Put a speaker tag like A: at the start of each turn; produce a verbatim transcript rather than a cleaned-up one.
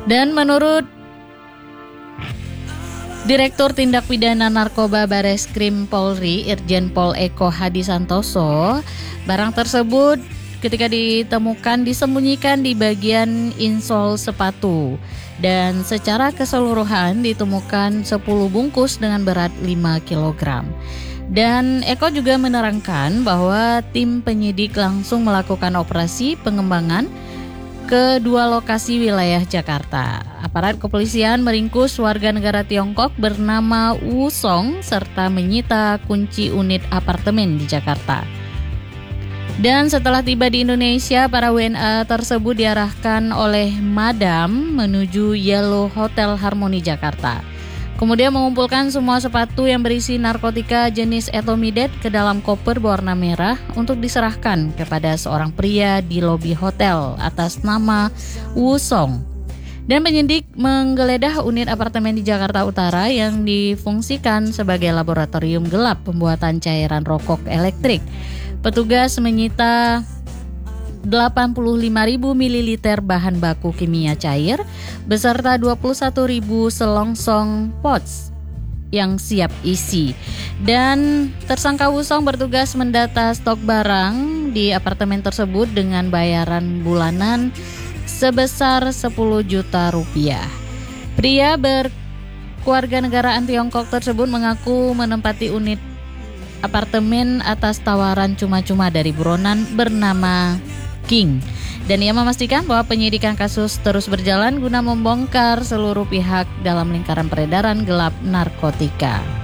A: Dan menurut Direktur Tindak Pidana Narkoba Bareskrim Polri, Irjen Pol Eko Hadi Santoso, barang tersebut ketika ditemukan disembunyikan di bagian insol sepatu dan secara keseluruhan ditemukan sepuluh bungkus dengan berat lima kilogram. Dan Eko juga menerangkan bahwa tim penyidik langsung melakukan operasi pengembangan ke dua lokasi wilayah Jakarta. Aparat kepolisian meringkus warga negara Tiongkok bernama Wu Song serta menyita kunci unit apartemen di Jakarta. Dan setelah tiba di Indonesia, para W N A tersebut diarahkan oleh Madam menuju Yellow Hotel Harmony Jakarta. Kemudian mengumpulkan semua sepatu yang berisi narkotika jenis ethylmidate ke dalam koper berwarna merah untuk diserahkan kepada seorang pria di lobi hotel atas nama Wu Song. Dan penyidik menggeledah unit apartemen di Jakarta Utara yang difungsikan sebagai laboratorium gelap pembuatan cairan rokok elektrik. Petugas menyita delapan puluh lima ribu mililiter bahan baku kimia cair beserta dua puluh satu ribu selongsong pouch yang siap isi. Dan tersangka Wusong bertugas mendata stok barang di apartemen tersebut dengan bayaran bulanan sebesar sepuluh juta rupiah. Pria berkewarganegaraan Tiongkok tersebut mengaku menempati unit apartemen atas tawaran cuma-cuma dari buronan bernama King. Dan ia memastikan bahwa penyidikan kasus terus berjalan guna membongkar seluruh pihak dalam lingkaran peredaran gelap narkotika.